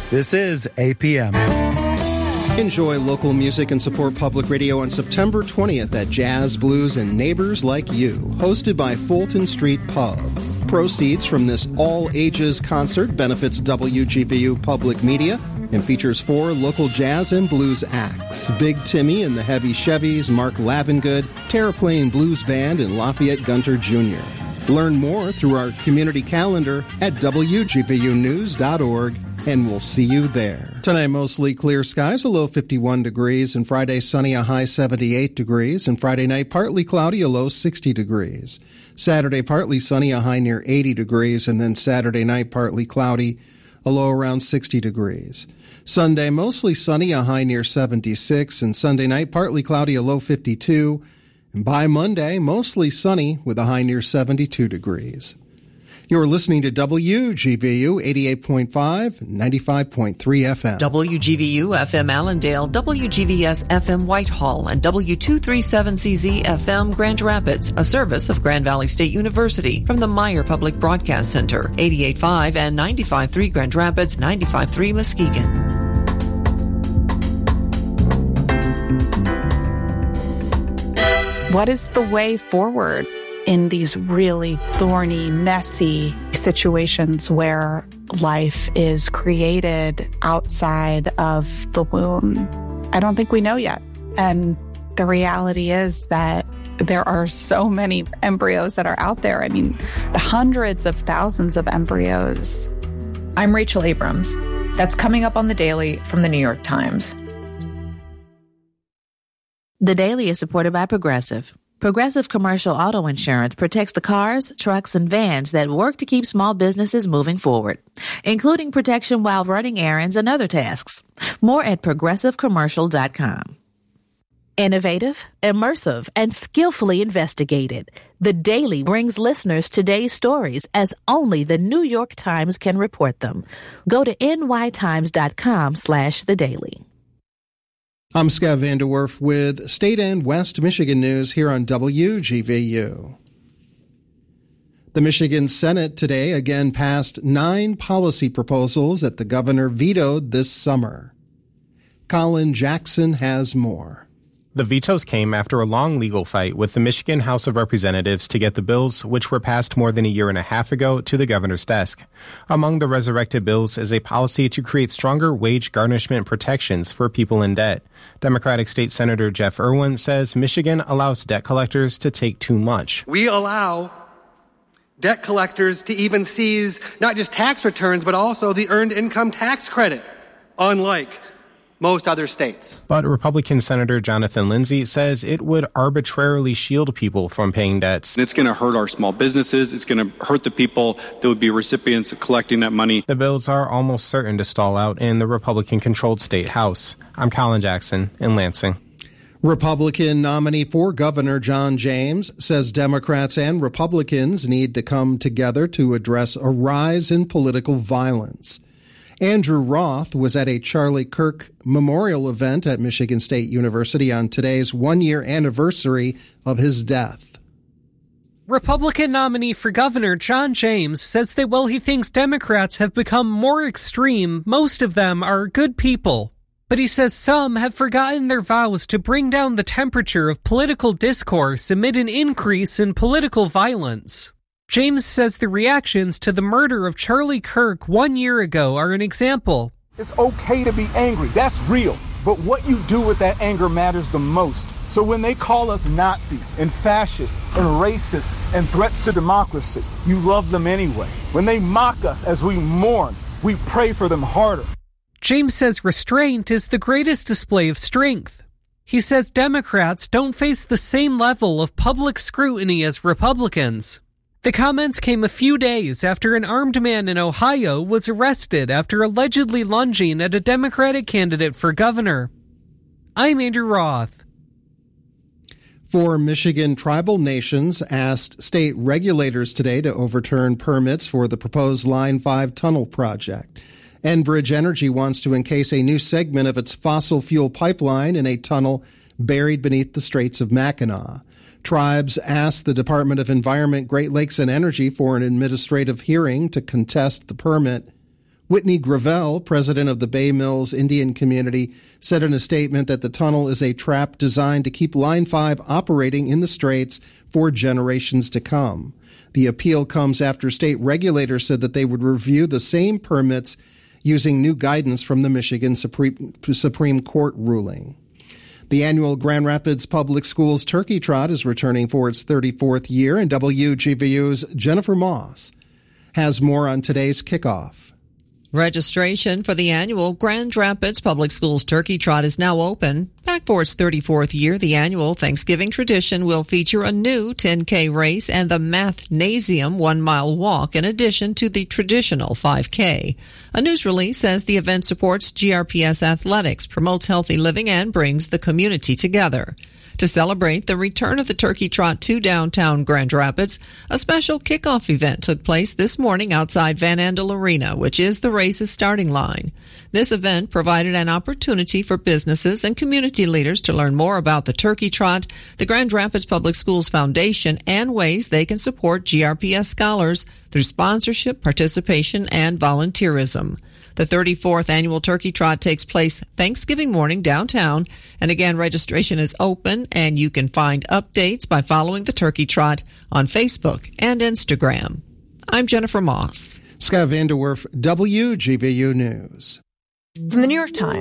This is APM. Enjoy local music and support public radio on September 20th at Jazz, Blues, and Neighbors Like You, hosted by Fulton Street Pub. Proceeds from this all-ages concert benefits WGVU Public Media and features 4 local jazz and blues acts: Big Timmy and the Heavy Chevys, Mark Lavengood, Terraplane Blues Band, and Lafayette Gunter Jr. Learn more through our community calendar at WGVUnews.org, and we'll see you there. Tonight, mostly clear skies, a low 51 degrees, and Friday, sunny, a high 78 degrees, and Friday night, partly cloudy, a low 60 degrees. Saturday, partly sunny, a high near 80 degrees, and then Saturday night, partly cloudy, a low around 60 degrees. Sunday, mostly sunny, a high near 76, and Sunday night, partly cloudy, a low 52, and by Monday, mostly sunny with a high near 72 degrees. You're listening to WGVU 88.5, 95.3 FM. WGVU FM Allendale, WGVS FM Whitehall, and W237CZ FM Grand Rapids, a service of Grand Valley State University from the Meyer Public Broadcast Center, 88.5 and 95.3 Grand Rapids, 95.3 Muskegon. What is the way forward in these really thorny, messy situations where life is created outside of the womb? I don't think we know yet. And the reality is that there are so many embryos that are out there. I mean, the hundreds of thousands of embryos. I'm Rachel Abrams. That's coming up on The Daily from the New York Times. The Daily is supported by Progressive. Progressive Commercial Auto Insurance protects the cars, trucks, and vans that work to keep small businesses moving forward, including protection while running errands and other tasks. More at progressivecommercial.com. Innovative, immersive, and skillfully investigated, The Daily brings listeners today's stories as only the New York Times can report them. Go to nytimes.com/The Daily. I'm Scott Vanderwerf with State and West Michigan News here on WGVU. The Michigan Senate today again passed 9 policy proposals that the governor vetoed this summer. Colin Jackson has more. The vetoes came after a long legal fight with the Michigan House of Representatives to get the bills, which were passed more than a year and a half ago, to the governor's desk. Among the resurrected bills is a policy to create stronger wage garnishment protections for people in debt. Democratic State Senator Jeff Irwin says Michigan allows debt collectors to take too much. We allow debt collectors to even seize not just tax returns, but also the earned income tax credit, unlike most other states. But Republican Senator Jonathan Lindsay says it would arbitrarily shield people from paying debts. It's going to hurt our small businesses. It's going to hurt the people that would be recipients of collecting that money. The bills are almost certain to stall out in the Republican-controlled state House. I'm Colin Jackson in Lansing. Republican nominee for governor John James says Democrats and Republicans need to come together to address a rise in political violence. Andrew Roth was at a Charlie Kirk memorial event at Michigan State University on today's one-year anniversary of his death. Republican nominee for governor John James says that while he thinks Democrats have become more extreme, most of them are good people. But he says some have forgotten their vows to bring down the temperature of political discourse amid an increase in political violence. James says the reactions to the murder of Charlie Kirk 1 year ago are an example. It's okay to be angry. That's real. But what you do with that anger matters the most. So when they call us Nazis and fascists and racists and threats to democracy, you love them anyway. When they mock us as we mourn, we pray for them harder. James says restraint is the greatest display of strength. He says Democrats don't face the same level of public scrutiny as Republicans. The comments came a few days after an armed man in Ohio was arrested after allegedly lunging at a Democratic candidate for governor. I'm Andrew Roth. 4 Michigan tribal nations asked state regulators today to overturn permits for the proposed Line 5 tunnel project. Enbridge Energy wants to encase a new segment of its fossil fuel pipeline in a tunnel buried beneath the Straits of Mackinac. Tribes asked the Department of Environment, Great Lakes, and Energy for an administrative hearing to contest the permit. Whitney Gravel, president of the Bay Mills Indian community, said in a statement that the tunnel is a trap designed to keep Line 5 operating in the Straits for generations to come. The appeal comes after state regulators said that they would review the same permits using new guidance from the Michigan Supreme Court ruling. The annual Grand Rapids Public Schools Turkey Trot is returning for its 34th year, and WGVU's Jennifer Moss has more on today's kickoff. Registration for the annual Grand Rapids Public Schools Turkey Trot is now open. Back for its 34th year, the annual Thanksgiving tradition will feature a new 10K race and the Mathnasium 1-mile walk in addition to the traditional 5K. A news release says the event supports GRPS athletics, promotes healthy living, and brings the community together. To celebrate the return of the Turkey Trot to downtown Grand Rapids, a special kickoff event took place this morning outside Van Andel Arena, which is the race's starting line. This event provided an opportunity for businesses and community leaders to learn more about the Turkey Trot, the Grand Rapids Public Schools Foundation, and ways they can support GRPS scholars through sponsorship, participation, and volunteerism. The 34th annual Turkey Trot takes place Thanksgiving morning downtown, and again, registration is open, and you can find updates by following the Turkey Trot on Facebook and Instagram. I'm Jennifer Moss. Scott Vanderwerf, WGVU News. From the New York Times.